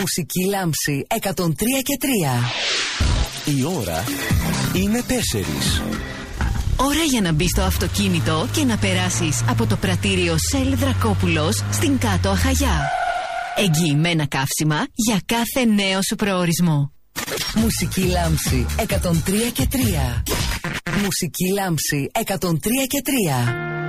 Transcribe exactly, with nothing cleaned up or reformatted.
Μουσική λάμψη εκατόν τρία και τρία. Η ώρα είναι τέσσερις. Ώρα για να μπεις στο αυτοκίνητο και να περάσεις από το πρατήριο Shell Δρακόπουλος στην Κάτω Αχαγιά. Εγγυημένα καύσιμα για κάθε νέο σου προορισμό. Μουσική λάμψη εκατόν τρία και τρία. Μουσική λάμψη εκατόν τρία και τρία.